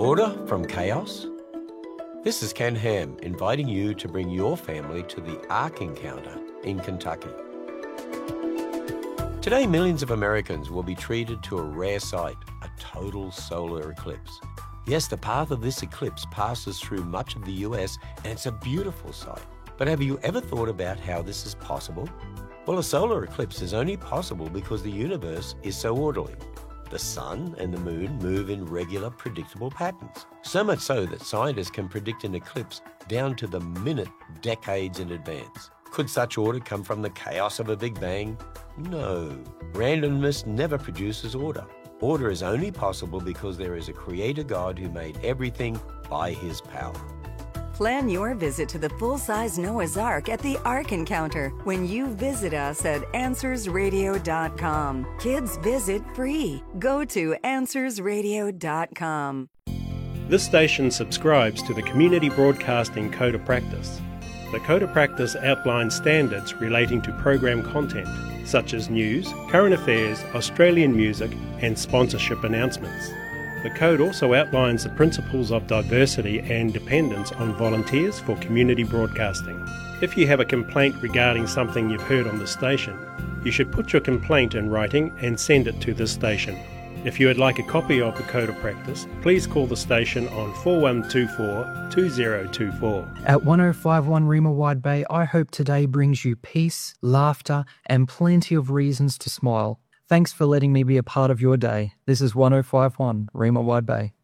Order from chaos? This is Ken Ham inviting you to bring your family to the Ark Encounter in Kentucky. Today, millions of Americans will be treated to a rare sight, a total solar eclipse. Yes, the path of this eclipse passes through much of the US, and it's a beautiful sight. But have you ever thought about how this is possible? Well, a solar eclipse is only possible because the universe is so orderly. The sun and the moon move in regular, predictable patterns. So much so that scientists can predict an eclipse down to the minute, decades in advance. Could such order come from the chaos of a Big Bang? No. Randomness never produces order. Order is only possible because there is a creator God who made everything by his power. Plan your visit to the full-size Noah's Ark at the Ark Encounter when you visit us at AnswersRadio.com. Kids visit free. Go to AnswersRadio.com. This station subscribes to the Community Broadcasting Code of Practice. The Code of Practice outlines standards relating to program content, such as news, current affairs, Australian music, and sponsorship announcements. The Code also outlines the principles of diversity and dependence on volunteers for community broadcasting. If you have a complaint regarding something you've heard on the station, you should put your complaint in writing and send it to this station. If you would like a copy of the Code of Practice, please call the station on 4124-2024. At 1051 Rima Wide Bay, I hope today brings you peace, laughter, and plenty of reasons to smile. Thanks for letting me be a part of your day. This is 1051 Rima Wide Bay.